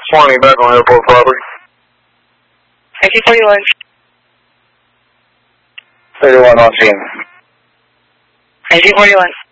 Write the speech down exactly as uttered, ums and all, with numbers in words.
twenty back on airport property. nineteen forty-one. thirty-one on scene. nineteen forty-one.